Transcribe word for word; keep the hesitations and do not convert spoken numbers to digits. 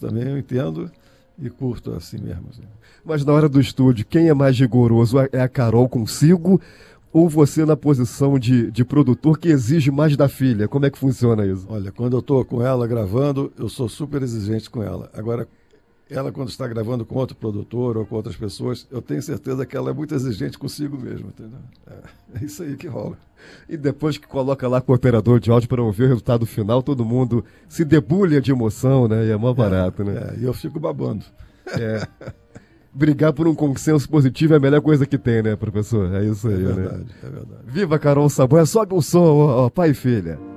também, eu entendo e curto assim mesmo. Assim. Mas na hora do estúdio, quem é mais rigoroso? É a Carol consigo ou você na posição de, de produtor que exige mais da filha? Como é que funciona isso? Olha, quando eu estou com ela gravando, eu sou super exigente com ela. Agora, ela quando está gravando com outro produtor ou com outras pessoas, eu tenho certeza que ela é muito exigente consigo mesmo, entendeu? É, é isso aí que rola. E depois que coloca lá com o operador de áudio para ouvir o resultado final, todo mundo se debulha de emoção, né? E é mó barato, é, né? É, e eu fico babando. É. Brigar por um consenso positivo é a melhor coisa que tem, né, professor? É isso aí, é verdade, né? É verdade. Viva Carol Saboia, sobe o som, ó, ó, pai e filha.